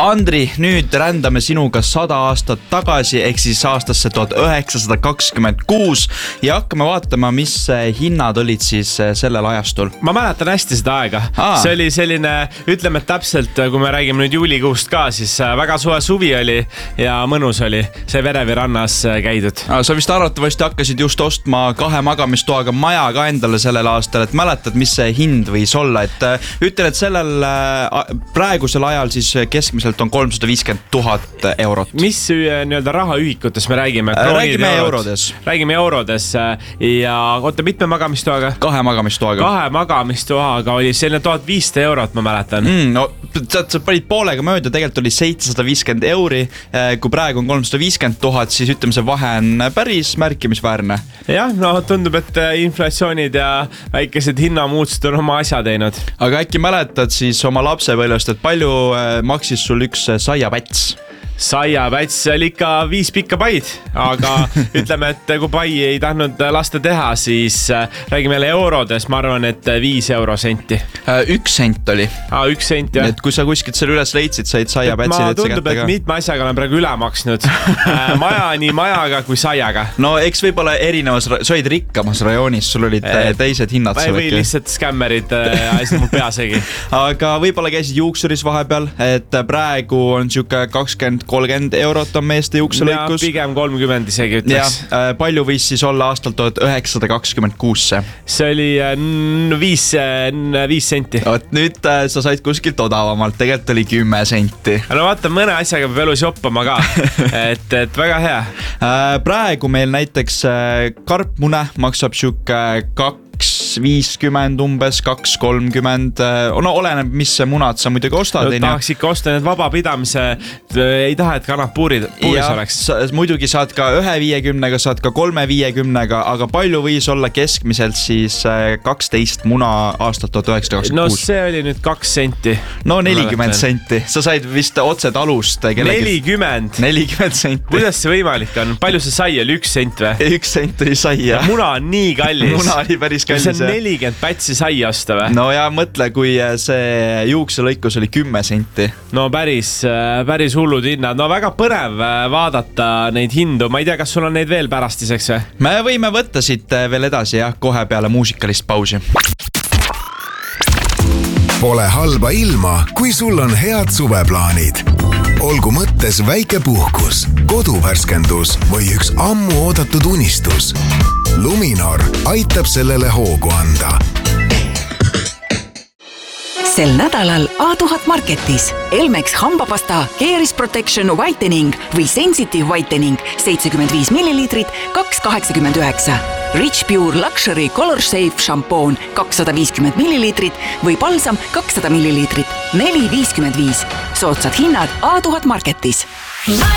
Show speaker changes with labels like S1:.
S1: Andri, nüüd rändame sinuga 100 aastat tagasi, ehk siis aastasse 1926 ja hakkame vaatama, mis hinnad olid siis sellel ajastul.
S2: Ma mäletan hästi seda aega. See oli selline, ütleme täpselt, kui me räägime nüüd juulikuust ka, siis väga suve suvi oli ja mõnus oli. See Verevi rannas käidud.
S1: Sa vist arvatavasti hakkasid just ostma 2 magamistoaga maja ka endale sellel aastal, et mäletad, mis see hind võis olla, et ütlen, et sellel praegusel ajal siis keskmiselt on 350 000 eurot.
S2: Mis nii-öelda rahaühikutes me räägime?
S1: Räägime eurodes.
S2: Räägime eurodes ja oota, mitme magamistoaga?
S1: 2 magamistoaga.
S2: 2 magamistoaga oli selline 1500 eurot, ma mäletan.
S1: No, sa panid poolega mööda, tegelikult oli 750 euri, kui praegu on 350 000, siis ütleme, see vahe on päris märkimisväärne.
S2: Jah, no tundub, et inflatsioonid ja väikesed hinnamuutused on oma asja teinud.
S1: Aga äkki mäletad siis oma lapsepõlvest, et palju maksis sul üks saiapäts?
S2: Saiapäts oli ikka 5 pikka paid, aga ütleme, et kui pai ei tahtnud lasta teha, siis räägime jälle eurodes, ma arvan, et 5 eurosenti.
S1: 1 sent oli.
S2: 1 sent, jah.
S1: Et kui sa kuskilt selle üles leidsid, said saiapätsid
S2: ette kätte ka. Ma tundub, et mitme asjaga olen praegu üle maksnud. Maja nii majaga kui saiaga.
S1: No eks võib-olla erinevas, sa olid rikkamas rajoonis, sul olid teised hinnad.
S2: Või lihtsalt skämmerid ajasid mul peasegi.
S1: Aga võib-olla käisid juuksuris vahepeal, et praegu on siuke 20-30 eurot on meeste juukselõikus.
S2: Ja pigem 30 isegi ütleks.
S1: Ja palju võis siis olla aastal 1926?
S2: See oli 5 senti.
S1: Nüüd sa said kuskilt odavamalt, tegelikult oli 10 senti.
S2: No vaata, mõne asjaga peab elus joppama ka, et väga hea.
S1: Praegu meil näiteks karpmune maksab siuke 2.50 umbes, 2.30. No oleneb, mis munad sa muidugi ostad.
S2: Tahaks ikka osta need vabapidamise, ei taha, et kanad puuris oleks.
S1: Muidugi saad ka 1.50-ga, saad ka 3.50-ga, aga palju võis olla keskmiselt siis 12 muna aastat 1926?
S2: No see oli nüüd 2 senti.
S1: No 40 senti. Sa said vist otse talust.
S2: 40
S1: senti.
S2: Kuidas see võimalik on? Palju see sai oli? 1 sent või?
S1: 1 sent oli sai, jah.
S2: Muna on nii kallis.
S1: Muna oli päris kallis.
S2: See on 40 pätsi sai osta või?
S1: No ja mõtle, kui see juukselõikus oli 10 senti.
S2: No päris hullud hinnad. No väga põnev vaadata neid hindu. Ma ei tea, kas sul on neid veel pärastiseks või?
S1: Me võime võtta siit veel edasi, jah, kohe peale muusikalist pausi.
S3: Pole halba ilma, kui sul on head suveplaanid. Olgu mõttes väike puhkus, koduvärskendus või üks ammu oodatud unistus. Luminor aitab sellele hoogu anda.
S4: Sel nädalal A1000 Marketis Elmex hambapasta Caris Protection Whitening või Sensitive Whitening 75 ml 2,89. Rich Pure Luxury Color Safe šampoon 250 ml või balsam 200 ml 4,55. Soodsad hinnad A1000 Marketis.